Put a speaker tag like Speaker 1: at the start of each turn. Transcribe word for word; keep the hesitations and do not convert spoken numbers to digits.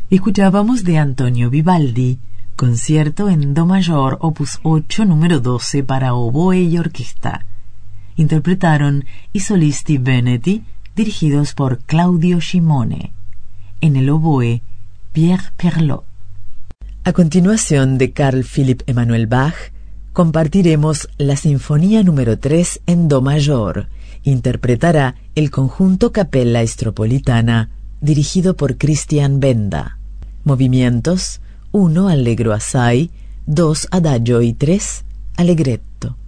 Speaker 1: Escuchábamos de Antonio Vivaldi, concierto en do mayor, opus ocho, número doce, para oboe y orquesta. Interpretaron i solisti veneti, dirigidos por Claudio Scimone. En el oboe, Pierre Perlot. A continuación, de Carl Philipp Emanuel Bach, compartiremos la Sinfonía número tres en do mayor. Interpretará el conjunto Capella Estropolitana, dirigido por Christian Benda. Movimientos: uno Allegro assai, dos Adagio y tres Allegretto.